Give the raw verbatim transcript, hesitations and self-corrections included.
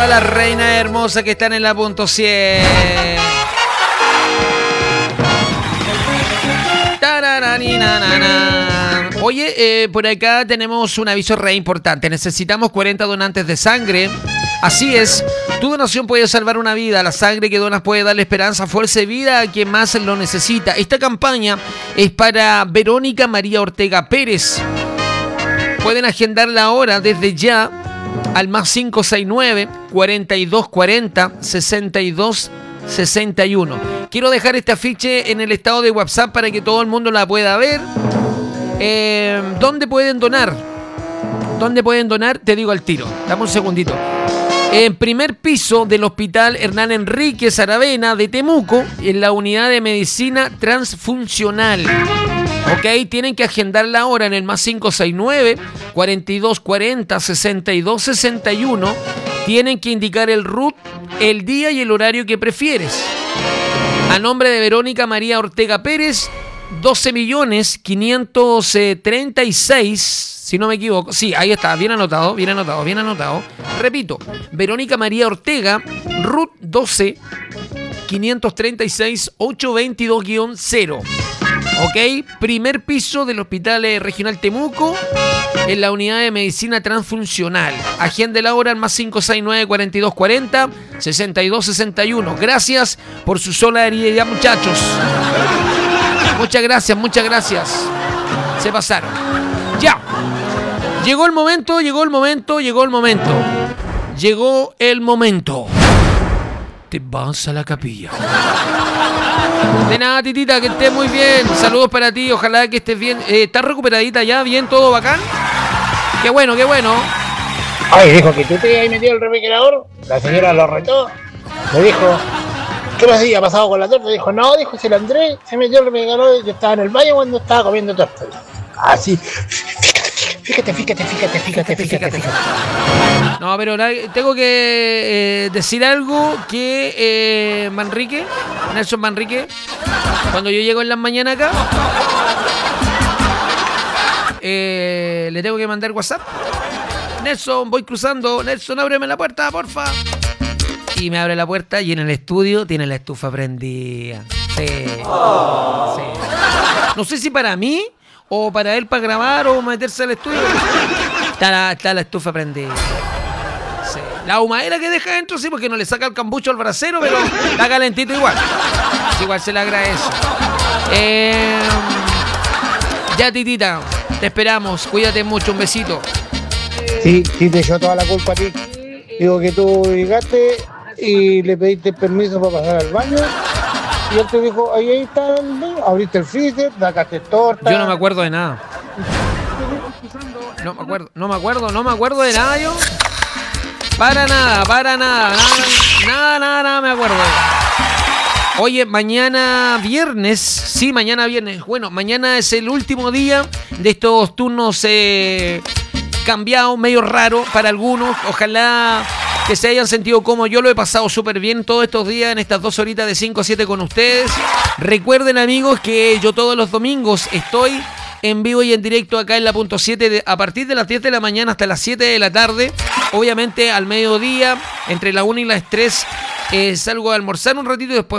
todas las reinas hermosas que están en la punto cien. Oye, eh, por acá tenemos un aviso re importante. Necesitamos cuarenta donantes de sangre. Así es, tu donación puede salvar una vida. La sangre que donas puede darle esperanza, fuerza y vida a quien más lo necesita. Esta campaña es para Verónica María Ortega Pérez. Pueden agendarla ahora desde ya al más cinco seis nueve, cuarenta y dos cuarenta, sesenta y dos sesenta y uno. Quiero dejar este afiche en el estado de WhatsApp para que todo el mundo la pueda ver. Eh, ¿Dónde pueden donar? ¿Dónde pueden donar? Te digo al tiro. Dame un segundito. En primer piso del Hospital Hernán Enríquez Aravena de Temuco, en la unidad de medicina transfuncional. Ok, tienen que agendarla ahora en el más cinco seis nueve, cuarenta y dos cuarenta, sesenta y dos sesenta y uno. Tienen que indicar el R U T, el día y el horario que prefieres. A nombre de Verónica María Ortega Pérez, doce millones quinientos treinta y seis, si no me equivoco. Sí, ahí está, bien anotado, bien anotado, bien anotado. Repito, Verónica María Ortega, R U T doce quinientos treinta y seis, ochocientos veintidós guión cero. Ok, primer piso del Hospital Regional Temuco, en la unidad de medicina transfuncional. Agéndela ahora al más cinco seis nueve, cuarenta y dos cuarenta, sesenta y dos sesenta y uno. Gracias por su solidaridad, muchachos. Muchas gracias, muchas gracias. Se pasaron. Ya. Llegó el momento, llegó el momento, llegó el momento. Llegó el momento. Te vas a la capilla. De nada, titita, que estés muy bien. Saludos para ti, ojalá que estés bien. Eh, ¿Estás recuperadita ya? ¿Bien? ¿Todo bacán? Qué bueno, qué bueno. Ay, dijo que tú te habías metido el refrigerador. La señora lo retó. Le dijo, ¿qué más había pasado con la torta? Dijo, no, dijo, si el Andrés se metió el refrigerador. Yo estaba en el baño cuando estaba comiendo torta. Así. Fíjate, fíjate, fíjate, fíjate, fíjate, fíjate. No, pero tengo que eh, decir algo que eh, Manrique, Nelson Manrique, cuando yo llego en las mañanas acá, eh, le tengo que mandar WhatsApp. Nelson, voy cruzando. Nelson, ábreme la puerta, porfa. Y me abre la puerta y en el estudio tiene la estufa prendida. Sí. Oh. Sí. No sé si para mí o para él para grabar o meterse al estudio. Está la, está la estufa prendida. Sí. La humadera que deja dentro, sí, porque no le saca el cambucho al brasero, pero está calentito igual. Sí, igual se le agradece. Eh, ya, titita, te esperamos. Cuídate mucho, un besito. Sí, sí, te echó toda la culpa a ti. Digo que tú llegaste y le pediste permiso para pasar al baño. Y él te dijo, ahí, ahí está, abriste el freezer, sacaste torta. Yo no me acuerdo de nada. No me acuerdo, no me acuerdo, no me acuerdo de nada yo. Para nada, para nada, nada, nada, nada, nada me acuerdo. Oye, mañana viernes, sí, mañana viernes. Bueno, mañana es el último día de estos turnos eh, cambiados, medio raros para algunos. Ojalá que se hayan sentido como yo lo he pasado súper bien todos estos días en estas dos horitas de cinco a siete con ustedes. Recuerden, amigos, que yo todos los domingos estoy en vivo y en directo acá en la punto siete de, a partir de las diez de la mañana hasta las siete de la tarde. Obviamente al mediodía, entre la una y las tres, eh, salgo a almorzar un ratito y después